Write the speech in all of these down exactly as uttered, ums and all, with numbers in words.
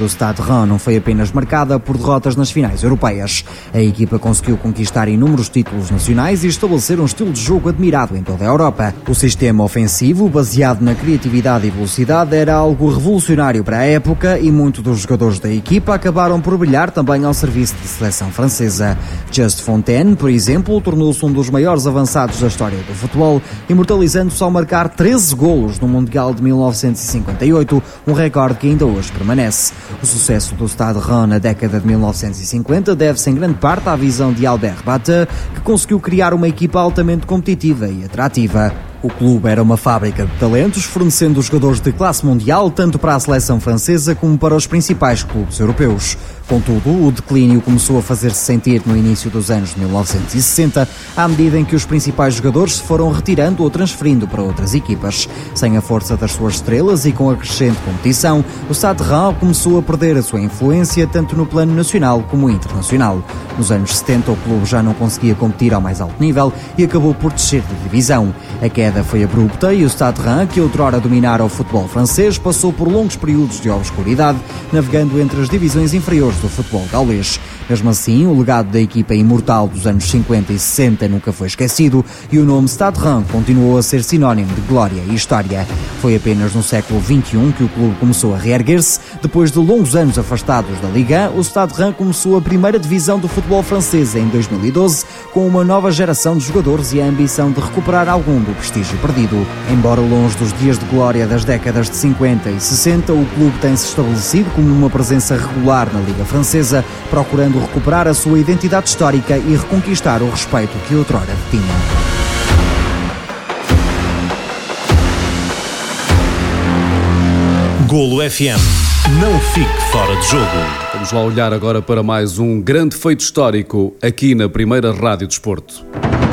do Stade Rennes não foi apenas marcada por derrotas nas finais europeias. A equipa conseguiu conquistar inúmeros títulos nacionais e estabelecer um estilo de jogo admirado em toda a Europa. O sistema ofensivo, baseado na criatividade e velocidade, era algo revolucionário para a época e muitos dos jogadores da equipa acabaram por brilhar também ao serviço da seleção francesa. Just Fontaine, por exemplo, tornou-se um dos maiores avançados da história do futebol, imortalizando-se ao marcar treze golos no Mundial de mil novecentos e cinquenta e oito, um recorde que ainda hoje permanece. O sucesso do Stade Rennes na década de mil novecentos e cinquenta deve-se em grande parte à visão de Albert Bateu, que conseguiu criar uma equipa altamente competitiva e atrativa. O clube era uma fábrica de talentos, fornecendo jogadores de classe mundial tanto para a seleção francesa como para os principais clubes europeus. Contudo, o declínio começou a fazer-se sentir no início dos anos de mil novecentos e sessenta, à medida em que os principais jogadores se foram retirando ou transferindo para outras equipas. Sem a força das suas estrelas e com a crescente competição, o Stade Rennes começou a perder a sua influência tanto no plano nacional como internacional. Nos anos setenta, o clube já não conseguia competir ao mais alto nível e acabou por descer de divisão. A queda foi abrupta e o Stade Rennes, que outrora dominara o futebol francês, passou por longos períodos de obscuridade, navegando entre as divisões inferiores do futebol gaulês. Mesmo assim, o legado da equipa imortal dos anos cinquenta e sessenta nunca foi esquecido e o nome Stade Rennes continuou a ser sinónimo de glória e história. Foi apenas no século vinte e um que o clube começou a reerguer-se. Depois de longos anos afastados da Liga, o Stade Rennes começou a primeira divisão do futebol francês em dois mil e doze, com uma nova geração de jogadores e a ambição de recuperar algum do prestígio perdido. Embora longe dos dias de glória das décadas de cinquenta e sessenta, o clube tem-se estabelecido como uma presença regular na Liga Francesa, procurando recuperar a sua identidade histórica e reconquistar o respeito que outrora tinha. Golo F M. Não fique fora de jogo. Vamos lá olhar agora para mais um grande feito histórico aqui na primeira Rádio Desporto.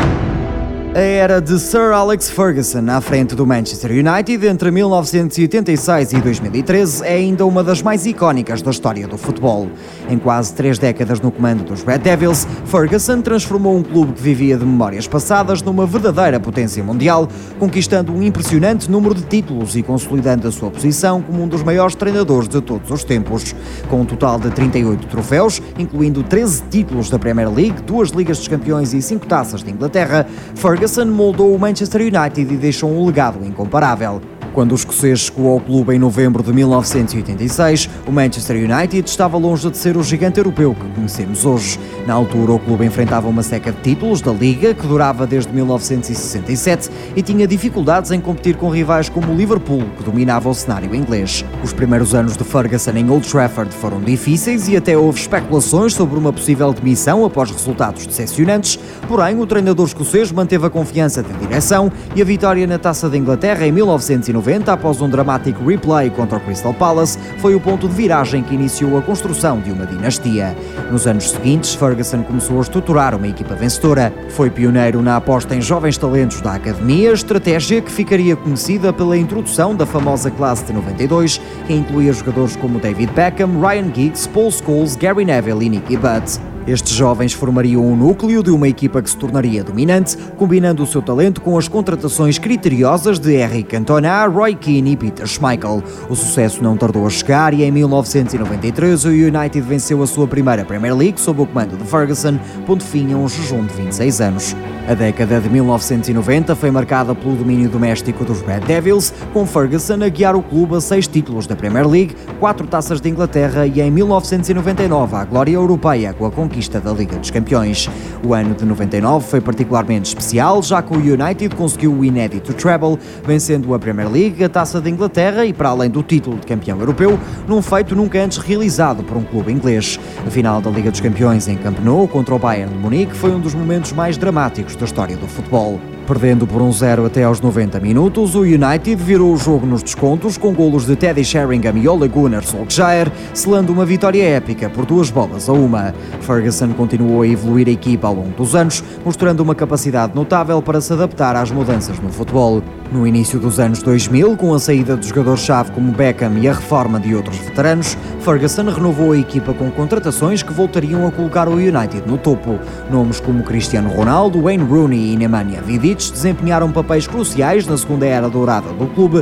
A era de Sir Alex Ferguson à frente do Manchester United entre mil novecentos e oitenta e seis e dois mil e treze é ainda uma das mais icónicas da história do futebol. Em quase três décadas no comando dos Red Devils, Ferguson transformou um clube que vivia de memórias passadas numa verdadeira potência mundial, conquistando um impressionante número de títulos e consolidando a sua posição como um dos maiores treinadores de todos os tempos. Com um total de trinta e oito troféus, incluindo treze títulos da Premier League, duas Ligas dos Campeões e cinco taças de Inglaterra, Ferguson Ferguson moldou o Manchester United e deixou um legado incomparável. Quando o escocês chegou ao clube em novembro de mil novecentos e oitenta e seis, o Manchester United estava longe de ser o gigante europeu que conhecemos hoje. Na altura, o clube enfrentava uma seca de títulos da Liga, que durava desde mil novecentos e sessenta e sete, e tinha dificuldades em competir com rivais como o Liverpool, que dominava o cenário inglês. Os primeiros anos de Ferguson em Old Trafford foram difíceis e até houve especulações sobre uma possível demissão após resultados decepcionantes, porém o treinador escocês manteve a confiança da direção e a vitória na Taça da Inglaterra em mil novecentos e noventa, após um dramático replay contra o Crystal Palace, foi o ponto de viragem que iniciou a construção de uma dinastia. Nos anos seguintes, Ferguson começou a estruturar uma equipa vencedora. Foi pioneiro na aposta em jovens talentos da academia, estratégia que ficaria conhecida pela introdução da famosa classe de noventa e dois, que incluía jogadores como David Beckham, Ryan Giggs, Paul Scholes, Gary Neville e Nicky Butt. Estes jovens formariam um núcleo de uma equipa que se tornaria dominante, combinando o seu talento com as contratações criteriosas de Eric Cantona, Roy Keane e Peter Schmeichel. O sucesso não tardou a chegar e em mil novecentos e noventa e três o United venceu a sua primeira Premier League sob o comando de Ferguson, pondo fim a um jejum de vinte e seis anos. A década de mil novecentos e noventa foi marcada pelo domínio doméstico dos Red Devils, com Ferguson a guiar o clube a seis títulos da Premier League, quatro taças de Inglaterra e em mil novecentos e noventa e nove a glória europeia com a conquista da Liga dos Campeões. O ano de noventa e nove foi particularmente especial, já que o United conseguiu o inédito treble, vencendo a Premier League, a Taça de Inglaterra e, para além do título de campeão europeu, num feito nunca antes realizado por um clube inglês. A final da Liga dos Campeões em Camp Nou contra o Bayern de Munique foi um dos momentos mais dramáticos da história do futebol. Perdendo por um zero até aos noventa minutos, o United virou o jogo nos descontos com golos de Teddy Sheringham e Ole Gunnar Solskjaer, selando uma vitória épica por duas bolas a uma. Ferguson continuou a evoluir a equipa ao longo dos anos, mostrando uma capacidade notável para se adaptar às mudanças no futebol. No início dos anos dois mil, com a saída de jogadores-chave como Beckham e a reforma de outros veteranos, Ferguson renovou a equipa com contratações que voltariam a colocar o United no topo. Nomes como Cristiano Ronaldo, Wayne Rooney e Nemanja Vidic desempenharam papéis cruciais na segunda era dourada do clube, que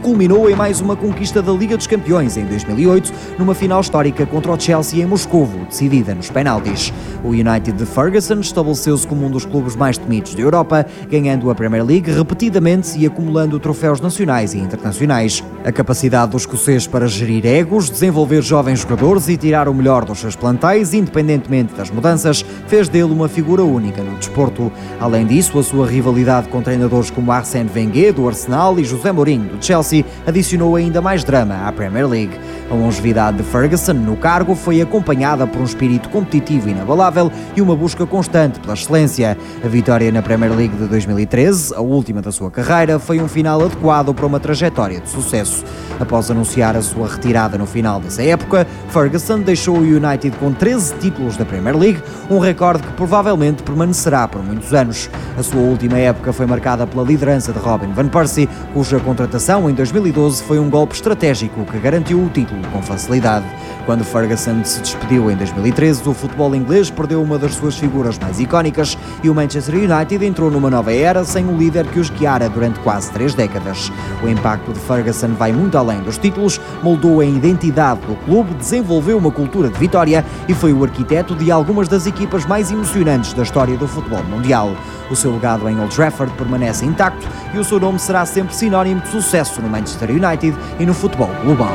culminou em mais uma conquista da Liga dos Campeões em dois mil e oito, numa final histórica contra o Chelsea em Moscovo, decidida nos penaltis. O United de Ferguson estabeleceu-se como um dos clubes mais temidos da Europa, ganhando a Premier League repetidamente e acumulando troféus nacionais e internacionais. A capacidade do escocês para gerir egos, desenvolver jovens jogadores e tirar o melhor dos seus plantéis, independentemente das mudanças, fez dele uma figura única no desporto. Além disso, a sua rivalidade com treinadores como Arsène Wenger, do Arsenal, e José Mourinho, do Chelsea, adicionou ainda mais drama à Premier League. A longevidade de Ferguson no cargo foi acompanhada por um espírito competitivo inabalável e uma busca constante pela excelência. A vitória na Premier League de dois mil e treze, a última da sua carreira, foi um final adequado para uma trajetória de sucesso. Após anunciar a sua retirada no final dessa época, Ferguson deixou o United com treze títulos da Premier League, um recorde que provavelmente permanecerá por muitos anos. A sua última época foi marcada pela liderança de Robin van Persie, cuja contratação em dois mil e doze foi um golpe estratégico que garantiu o título com facilidade. Quando Ferguson se despediu em dois mil e treze, o futebol inglês perdeu uma das suas figuras mais icónicas e o Manchester United entrou numa nova era sem um líder que os guiara durante quase três décadas. O impacto de Ferguson vai muito além dos títulos, moldou a identidade do clube, desenvolveu uma cultura de vitória e foi o arquiteto de algumas das equipas mais emocionantes da história do futebol mundial. O seu legado em Old Trafford permanece intacto e o seu nome será sempre sinónimo de sucesso no Manchester United e no futebol global.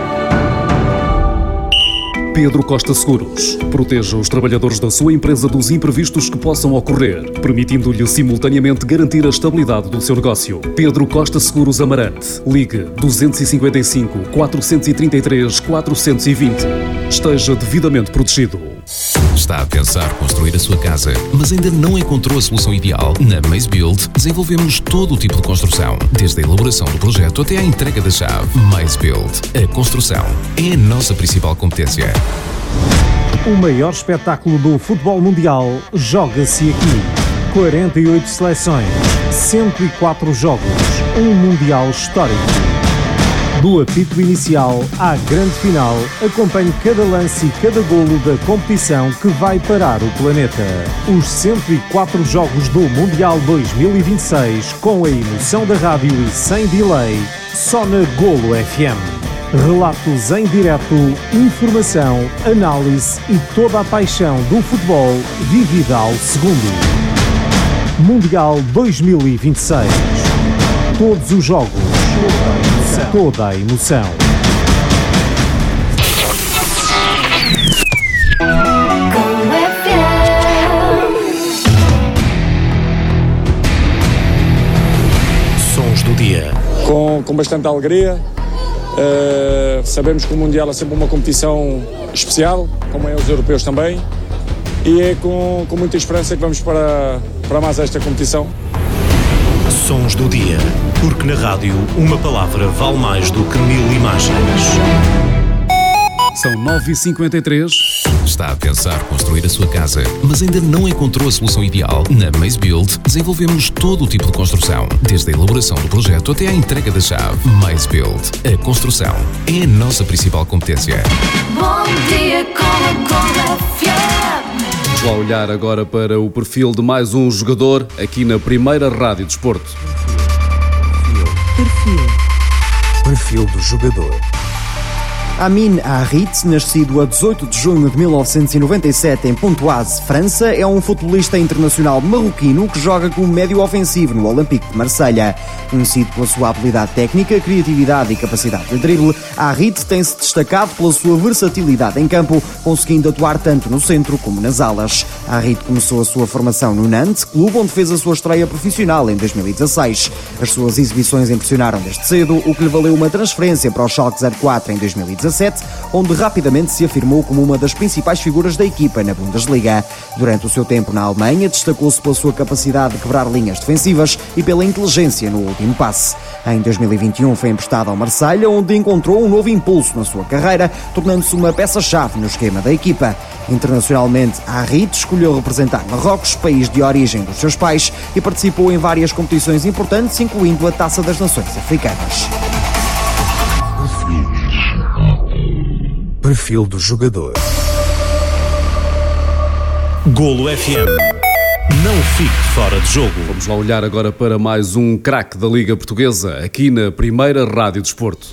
Pedro Costa Seguros. Proteja os trabalhadores da sua empresa dos imprevistos que possam ocorrer, permitindo-lhe simultaneamente garantir a estabilidade do seu negócio. Pedro Costa Seguros Amarante. Ligue dois cinco cinco, quatro três três, quatro dois zero. Esteja devidamente protegido. Está a pensar construir a sua casa, mas ainda não encontrou a solução ideal? Na Maze Build, desenvolvemos todo o tipo de construção, desde a elaboração do projeto até à entrega da chave. Maze Build. A construção é a nossa principal competência. O maior espetáculo do futebol mundial joga-se aqui. quarenta e oito seleções, cento e quatro jogos, um mundial histórico. Do apito inicial à grande final, acompanhe cada lance e cada golo da competição que vai parar o planeta. Os cento e quatro jogos do Mundial dois mil e vinte e seis, com a emoção da rádio e sem delay, só na Golo F M. Relatos em direto, informação, análise e toda a paixão do futebol vivida ao segundo. Mundial dois mil e vinte e seis. Todos os jogos, toda a emoção. Sons do dia. Com, com bastante alegria. Uh, sabemos que o Mundial é sempre uma competição especial, como é os europeus também. E é com, com muita esperança que vamos para, para mais esta competição. Sons do dia, porque na rádio uma palavra vale mais do que mil imagens. São nove e cinquenta e três. Está a pensar construir a sua casa, mas ainda não encontrou a solução ideal? Na Maze Build, desenvolvemos todo o tipo de construção, desde a elaboração do projeto até à entrega da chave. Maze Build. A construção é a nossa principal competência. Bom dia com a Golo F M. Vamos lá olhar agora para o perfil de mais um jogador aqui na primeira Rádio Desporto. Perfil. Perfil do jogador. Amin Harit, nascido a dezoito de junho de mil novecentos e noventa e sete em Pontoise, França, é um futebolista internacional marroquino que joga como médio ofensivo no Olympique de Marselha. Conhecido pela sua habilidade técnica, criatividade e capacidade de drible, Harit tem-se destacado pela sua versatilidade em campo, conseguindo atuar tanto no centro como nas alas. Harit começou a sua formação no Nantes, clube onde fez a sua estreia profissional em dois mil e dezasseis. As suas exibições impressionaram desde cedo, o que lhe valeu uma transferência para o Schalke zero quatro em dois mil e dezassete, onde rapidamente se afirmou como uma das principais figuras da equipa na Bundesliga. Durante o seu tempo na Alemanha, destacou-se pela sua capacidade de quebrar linhas defensivas e pela inteligência no último passe. Em dois mil e vinte e um foi emprestado ao Marselha, onde encontrou um novo impulso na sua carreira, tornando-se uma peça-chave no esquema da equipa. Internacionalmente, Harit escolheu representar Marrocos, país de origem dos seus pais, e participou em várias competições importantes, incluindo a Taça das Nações Africanas. Perfil do jogador. Golo F M. Não fique fora de jogo. Vamos lá olhar agora para mais um craque da Liga Portuguesa, aqui na Primeira Rádio Desporto.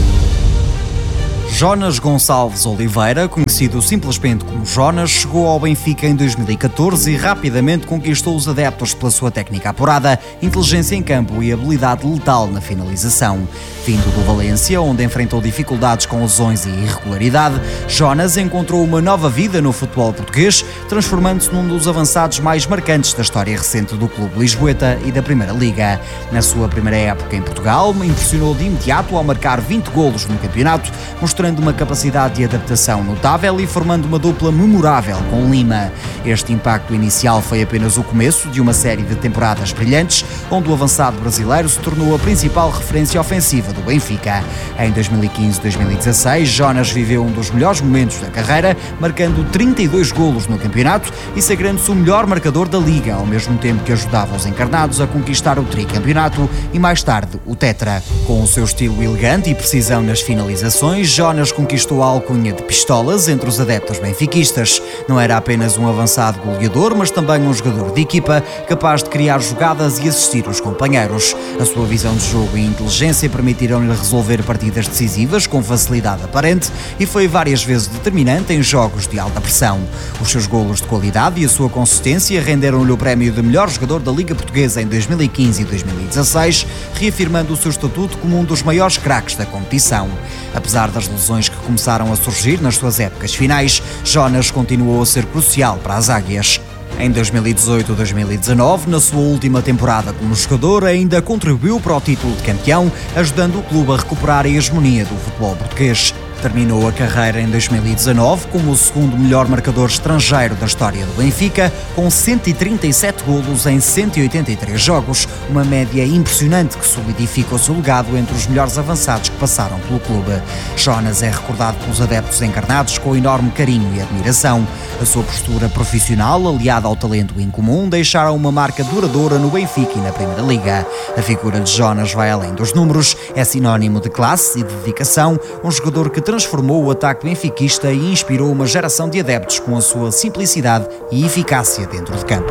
Jonas Gonçalves Oliveira, conhecido simplesmente como Jonas, chegou ao Benfica em dois mil e catorze e rapidamente conquistou os adeptos pela sua técnica apurada, inteligência em campo e habilidade letal na finalização. Vindo do Valência, onde enfrentou dificuldades com lesões e irregularidade, Jonas encontrou uma nova vida no futebol português, transformando-se num dos avançados mais marcantes da história recente do clube lisboeta e da Primeira Liga. Na sua primeira época em Portugal, impressionou de imediato ao marcar vinte golos no campeonato, mostrando uma capacidade de adaptação notável e formando uma dupla memorável com Lima. Este impacto inicial foi apenas o começo de uma série de temporadas brilhantes, onde o avançado brasileiro se tornou a principal referência ofensiva do Benfica. Em dois mil e quinze a dois mil e dezasseis, Jonas viveu um dos melhores momentos da carreira, marcando trinta e dois golos no campeonato e sagrando-se o melhor marcador da Liga, ao mesmo tempo que ajudava os encarnados a conquistar o tricampeonato e mais tarde o tetra. Com o seu estilo elegante e precisão nas finalizações, Jonas conquistou a alcunha de pistolas entre os adeptos benfiquistas. Não era apenas um avançado goleador, mas também um jogador de equipa capaz de criar jogadas e assistir os companheiros. A sua visão de jogo e inteligência permitiram-lhe resolver partidas decisivas com facilidade aparente e foi várias vezes determinante em jogos de alta pressão. Os seus golos de qualidade e a sua consistência renderam-lhe o prémio de melhor jogador da Liga Portuguesa em dois mil e quinze e dois mil e dezasseis, reafirmando o seu estatuto como um dos maiores craques da competição. Apesar das lesões que começaram a surgir nas suas épocas finais, Jonas continuou a ser crucial para as Águias. Em dois mil e dezoito a dois mil e dezanove, na sua última temporada como jogador, ainda contribuiu para o título de campeão, ajudando o clube a recuperar a hegemonia do futebol português. Terminou a carreira em dois mil e dezanove como o segundo melhor marcador estrangeiro da história do Benfica, com cento e trinta e sete golos em cento e oitenta e três jogos, uma média impressionante que solidifica o seu legado entre os melhores avançados que passaram pelo clube. Jonas é recordado pelos adeptos encarnados com enorme carinho e admiração. A sua postura profissional, aliada ao talento incomum, deixaram uma marca duradoura no Benfica e na Primeira Liga. A figura de Jonas vai além dos números, é sinónimo de classe e de dedicação, um jogador que transformou o ataque benfiquista e inspirou uma geração de adeptos com a sua simplicidade e eficácia dentro de campo.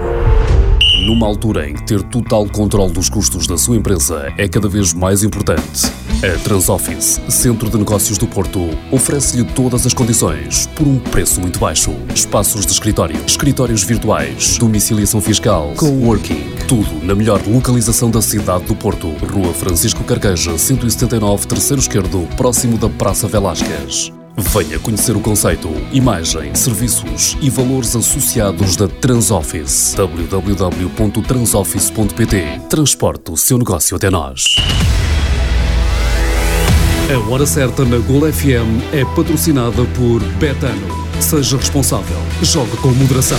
Numa altura em que ter total controle dos custos da sua empresa é cada vez mais importante, a Transoffice, Centro de Negócios do Porto, oferece-lhe todas as condições por um preço muito baixo. Espaços de escritório, escritórios virtuais, domiciliação fiscal, coworking, tudo na melhor localização da cidade do Porto. Rua Francisco Carqueja, cento e setenta e nove, terceiro esquerdo, próximo da Praça Velásquez. Venha conhecer o conceito, imagem, serviços e valores associados da Transoffice. w w w ponto transoffice ponto p t. Transporte o seu negócio até nós. A Hora Certa na Gol F M é patrocinada por Betano. Seja responsável. Jogue com moderação.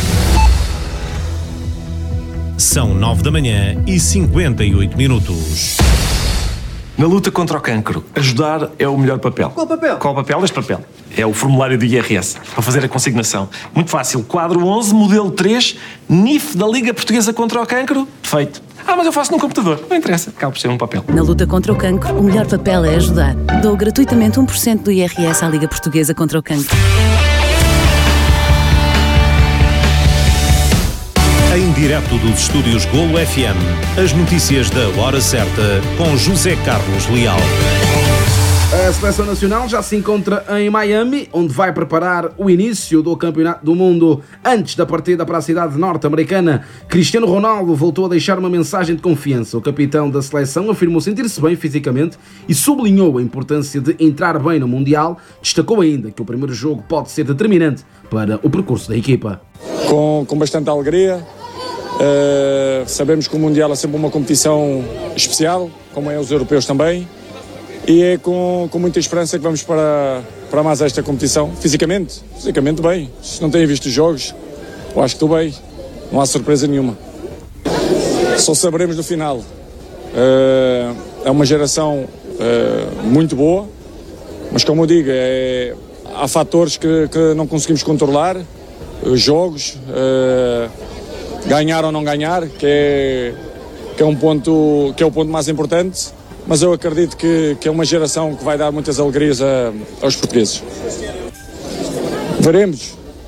São nove da manhã e cinquenta e oito minutos. Na luta contra o cancro, ajudar é o melhor papel. Qual papel? Qual papel? Este papel. É o formulário do I R S, para fazer a consignação. Muito fácil. Quadro onze, modelo três, N I F da Liga Portuguesa contra o Cancro. Feito. Ah, mas eu faço num computador. Não interessa. Acaba por ser um papel. Na luta contra o cancro, o melhor papel é ajudar. Dou gratuitamente um por cento do I R S à Liga Portuguesa contra o Cancro. Em direto dos estúdios Golo F M, as notícias da Hora Certa com José Carlos Leal. A Seleção Nacional já se encontra em Miami, onde vai preparar o início do Campeonato do Mundo. Antes da partida para a cidade norte-americana, Cristiano Ronaldo voltou a deixar uma mensagem de confiança. O capitão da seleção afirmou sentir-se bem fisicamente e sublinhou a importância de entrar bem no Mundial. Destacou ainda que o primeiro jogo pode ser determinante para o percurso da equipa. Com, com bastante alegria. Uh, sabemos que o Mundial é sempre uma competição especial, como é os europeus também. E é com, com muita esperança que vamos para, para mais esta competição. Fisicamente, fisicamente bem. Se não têm visto os jogos, eu acho que estou bem. Não há surpresa nenhuma. Só saberemos no final. Uh, é uma geração uh, muito boa, mas como eu digo, é, há fatores que, que não conseguimos controlar. Os jogos, uh, ganhar ou não ganhar, que é, que é, um ponto, que é o ponto mais importante. Mas eu acredito que, que é uma geração que vai dar muitas alegrias a, aos portugueses. Veremos.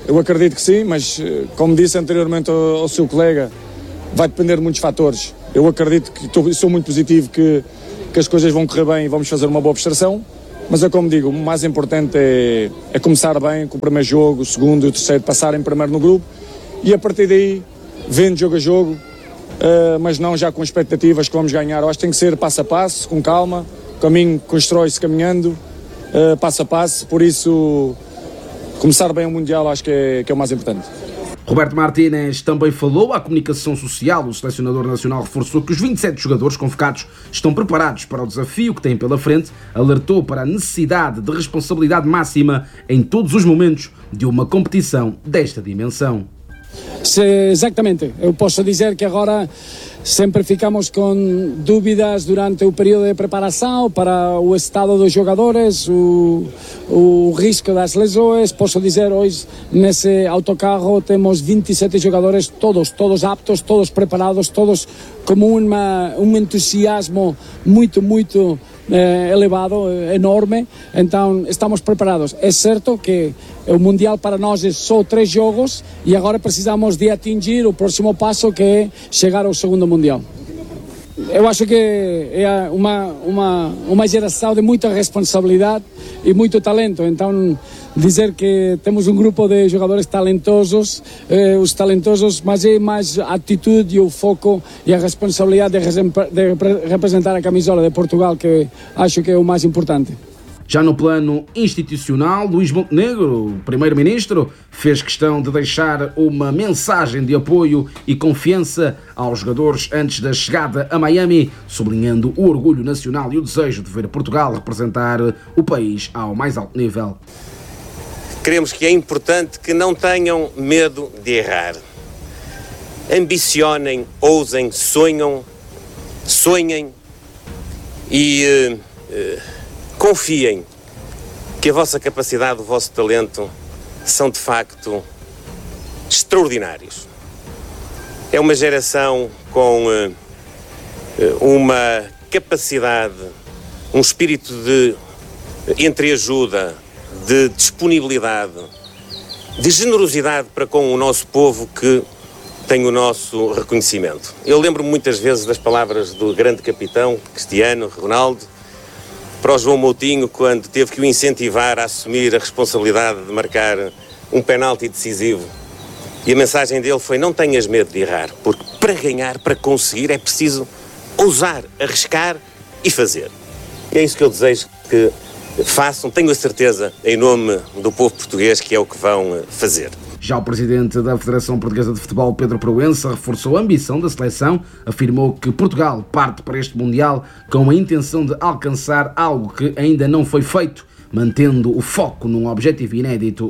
Eu acredito que sim, mas como disse anteriormente ao, ao seu colega, vai depender de muitos fatores. Eu acredito que tô, sou muito positivo que, que as coisas vão correr bem e vamos fazer uma boa prestação, mas é como digo, o mais importante é, é começar bem com o primeiro jogo, o segundo e o terceiro, passarem primeiro no grupo e a partir daí, vendo jogo a jogo, uh, mas não já com expectativas que vamos ganhar. Eu acho que tem que ser passo a passo, com calma, o caminho constrói-se caminhando, uh, passo a passo, por isso começar bem o Mundial acho que é, que é o mais importante. Roberto Martínez também falou à comunicação social. O selecionador nacional reforçou que os vinte e sete jogadores convocados estão preparados para o desafio que têm pela frente, alertou para a necessidade de responsabilidade máxima em todos os momentos de uma competição desta dimensão. Se, exatamente, eu posso dizer que agora sempre ficamos com dúvidas durante o período de preparação para o estado dos jogadores, o, o risco das lesões. Posso dizer, hoje nesse autocarro temos vinte e sete jogadores, todos, todos aptos, todos preparados, todos com uma, um entusiasmo muito, muito eh, elevado, enorme. Então estamos preparados. É certo que o Mundial para nós é só três jogos e agora precisamos de atingir o próximo passo, que é chegar ao segundo Mundial. Eu acho que é uma, uma, uma geração de muita responsabilidade e muito talento. Então, dizer que temos um grupo de jogadores talentosos, eh, os talentosos, mas é mais a atitude e o foco e a responsabilidade de, de representar a camisola de Portugal, que acho que é o mais importante. Já no plano institucional, Luís Montenegro, o primeiro-ministro, fez questão de deixar uma mensagem de apoio e confiança aos jogadores antes da chegada a Miami, sublinhando o orgulho nacional e o desejo de ver Portugal representar o país ao mais alto nível. Queremos que é importante que não tenham medo de errar. Ambicionem, ousem, sonham, sonhem e... Uh, uh, confiem que a vossa capacidade, o vosso talento são de facto extraordinários. É uma geração com uh, uma capacidade, um espírito de entreajuda, de disponibilidade, de generosidade para com o nosso povo que tem o nosso reconhecimento. Eu lembro-me muitas vezes das palavras do grande capitão Cristiano Ronaldo para o João Moutinho, quando teve que o incentivar a assumir a responsabilidade de marcar um penalti decisivo. E a mensagem dele foi: não tenhas medo de errar, porque para ganhar, para conseguir, é preciso ousar, arriscar e fazer. E é isso que eu desejo que façam, tenho a certeza, em nome do povo português, que é o que vão fazer. Já o presidente da Federação Portuguesa de Futebol, Pedro Proença, reforçou a ambição da seleção, afirmou que Portugal parte para este Mundial com a intenção de alcançar algo que ainda não foi feito, mantendo o foco num objetivo inédito.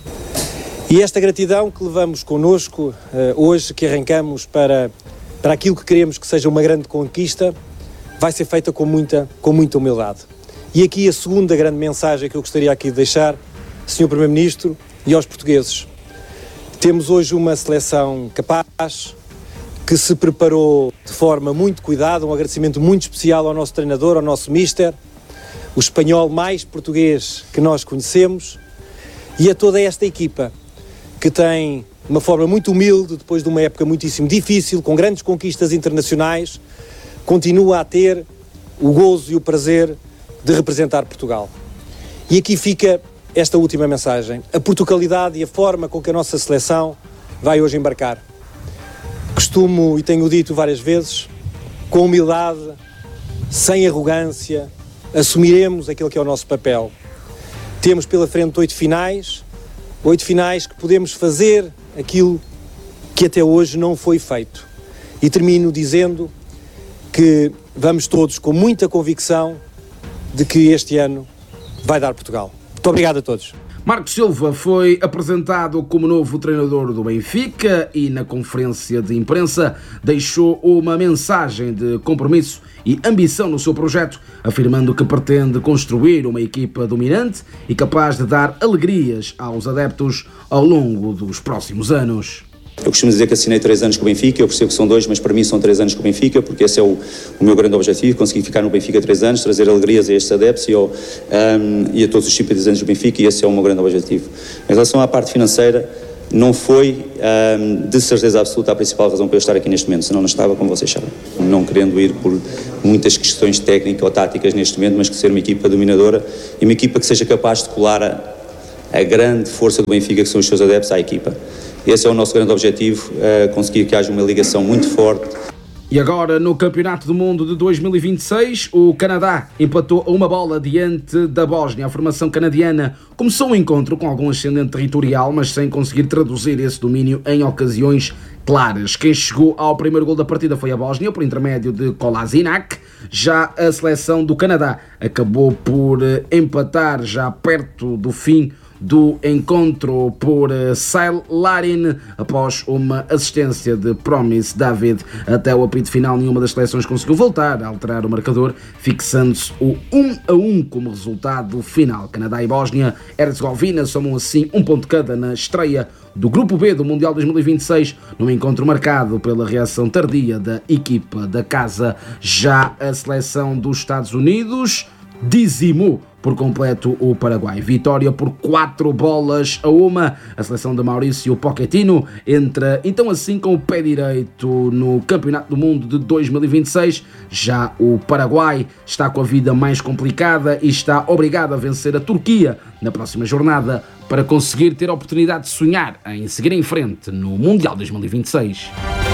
E esta gratidão que levamos connosco hoje, que arrancamos para, para aquilo que queremos que seja uma grande conquista, vai ser feita com muita, com muita humildade. E aqui a segunda grande mensagem que eu gostaria aqui de deixar, senhor Primeiro-Ministro e aos portugueses. Temos hoje uma seleção capaz, que se preparou de forma muito cuidada, um agradecimento muito especial ao nosso treinador, ao nosso míster, o espanhol mais português que nós conhecemos, e a toda esta equipa, que tem uma forma muito humilde, depois de uma época muitíssimo difícil, com grandes conquistas internacionais, continua a ter o gozo e o prazer de representar Portugal. E aqui fica esta última mensagem: a Portugalidade e a forma com que a nossa seleção vai hoje embarcar. Costumo, e tenho dito várias vezes, com humildade, sem arrogância, assumiremos aquilo que é o nosso papel. Temos pela frente oito finais, oito finais que podemos fazer aquilo que até hoje não foi feito. E termino dizendo que vamos todos com muita convicção de que este ano vai dar Portugal. Muito obrigado a todos. Marcos Silva foi apresentado como novo treinador do Benfica e na conferência de imprensa deixou uma mensagem de compromisso e ambição no seu projeto, afirmando que pretende construir uma equipa dominante e capaz de dar alegrias aos adeptos ao longo dos próximos anos. Eu costumo dizer que assinei três anos com o Benfica, eu percebo que são dois, mas para mim são três anos com o Benfica, porque esse é o, o meu grande objetivo, conseguir ficar no Benfica três anos, trazer alegrias a estes adeptos e, ao, um, e a todos os simpatizantes do Benfica, e esse é o meu grande objetivo. Em relação à parte financeira, não foi um, de certeza absoluta a principal razão para eu estar aqui neste momento, senão não estava, como vocês sabem. Não querendo ir por muitas questões técnicas ou táticas neste momento, mas que ser uma equipa dominadora e uma equipa que seja capaz de colar a, a grande força do Benfica, que são os seus adeptos, à equipa. Esse é o nosso grande objetivo, uh, conseguir que haja uma ligação muito forte. E agora, no Campeonato do Mundo de dois mil e vinte e seis, o Canadá empatou a uma bola diante da Bósnia. A formação canadiana começou o encontro com algum ascendente territorial, mas sem conseguir traduzir esse domínio em ocasiões claras. Quem chegou ao primeiro gol da partida foi a Bósnia, por intermédio de Kolasinac. Já a seleção do Canadá acabou por empatar já perto do fim do encontro por Sail Larin, após uma assistência de Promise David. Até o apito final, nenhuma das seleções conseguiu voltar a alterar o marcador, fixando-se o um a um como resultado final. Canadá e Bósnia Herzegovina somam assim um ponto cada na estreia do Grupo B do Mundial dois mil e vinte e seis, num encontro marcado pela reação tardia da equipa da casa. Já a seleção dos Estados Unidos dizimou por completo o Paraguai. Vitória por quatro bolas a uma. A seleção de Maurício Pochettino entra então assim com o pé direito no Campeonato do Mundo de dois mil e vinte e seis. Já o Paraguai está com a vida mais complicada e está obrigado a vencer a Turquia na próxima jornada para conseguir ter a oportunidade de sonhar em seguir em frente no Mundial dois mil e vinte e seis.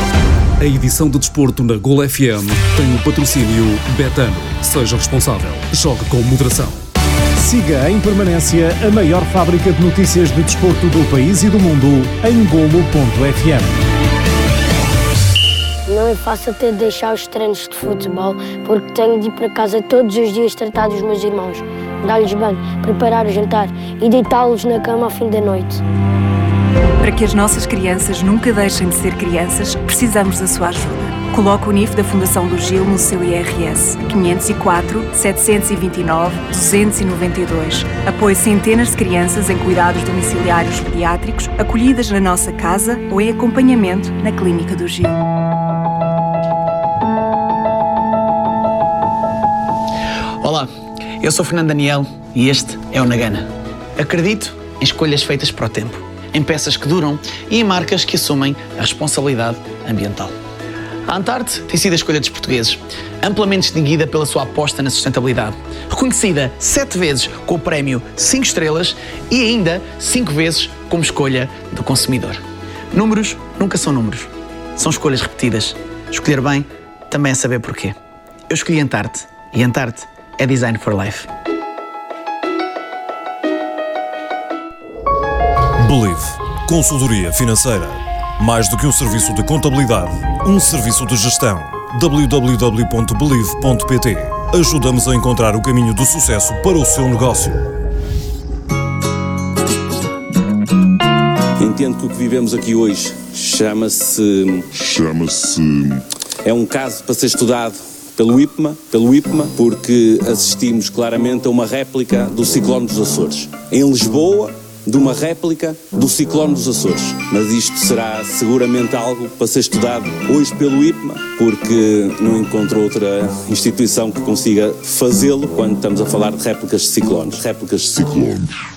A edição de desporto na Gol F M tem o patrocínio Betano. Seja responsável. Jogue com moderação. Siga em permanência a maior fábrica de notícias de desporto do país e do mundo em golo ponto f m. Não é fácil ter de deixar os treinos de futebol, porque tenho de ir para casa todos os dias tratar dos meus irmãos, dar-lhes banho, preparar o jantar e deitá-los na cama ao fim da noite. Para que as nossas crianças nunca deixem de ser crianças, precisamos da sua ajuda. Coloque o N I F da Fundação do Gil no seu I R S. quinhentos e quatro, setecentos e vinte e nove, duzentos e noventa e dois. Apoie centenas de crianças em cuidados domiciliários pediátricos, acolhidas na nossa casa ou em acompanhamento na Clínica do Gil. Olá, eu sou Fernando Daniel e este é o Nagana. Acredito em escolhas feitas para o tempo, em peças que duram e em marcas que assumem a responsabilidade ambiental. A Antarte tem sido a escolha dos portugueses, amplamente distinguida pela sua aposta na sustentabilidade, reconhecida sete vezes com o prémio cinco estrelas e ainda cinco vezes como escolha do consumidor. Números nunca são números, são escolhas repetidas. Escolher bem também é saber porquê. Eu escolhi Antarte e Antarte é Design for Life. Believe. Consultoria financeira. Mais do que um serviço de contabilidade, um serviço de gestão. w w w ponto believe ponto p t. Ajuda-nos a encontrar o caminho do sucesso para o seu negócio. Entendo que o que vivemos aqui hoje chama-se... Chama-se... É um caso para ser estudado pelo I P M A, pelo I P M A, porque assistimos claramente a uma réplica do ciclone dos Açores. Em Lisboa, de uma réplica do ciclone dos Açores. Mas isto será seguramente algo para ser estudado hoje pelo I P M A, porque não encontro outra instituição que consiga fazê-lo quando estamos a falar de réplicas de ciclones. Réplicas de ciclones.